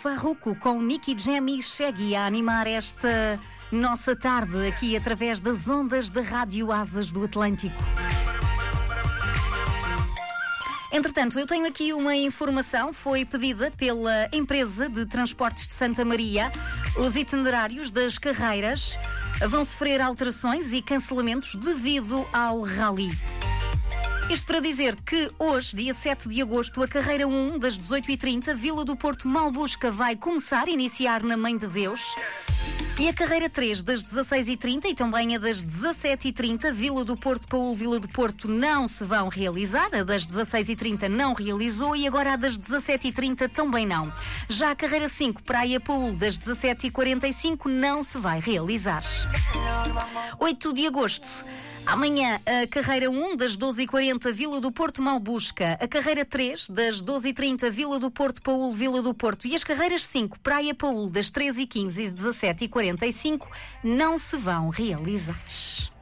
Farruko com Nicky Jam e Shaggy a animar esta nossa tarde aqui através das ondas da Rádio Asas do Atlântico. Entretanto, eu tenho aqui uma informação, foi pedida pela empresa de transportes de Santa Maria. Os itinerários das carreiras vão sofrer alterações e cancelamentos devido ao rally. Isto para dizer que hoje, dia 7 de agosto, a carreira 1 das 18h30, Vila do Porto Malbusca vai começar, iniciar na Mãe de Deus. E a carreira 3 das 16h30 e também a das 17h30, Vila do Porto, Paúl, Vila do Porto não se vão realizar. A das 16h30 não realizou e agora a das 17h30 também não. Já a carreira 5, Praia Paúl, das 17h45 não se vai realizar. 8 de agosto. Amanhã, a carreira 1 das 12h40, Vila do Porto Malbusca. A carreira 3 das 12h30, Vila do Porto Paúl, Vila do Porto. E as carreiras 5, Praia Paúl, das 13h15 e 17h45, não se vão realizar.